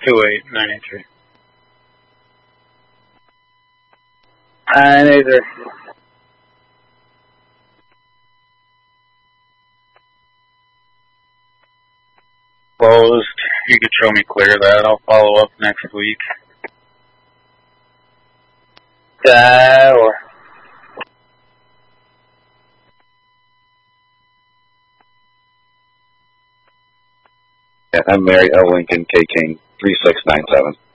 28983. 983. Closed. You could show me clear that. I'll follow up next week. Tower. I'm Mary L. Lincoln, K. King, 3697.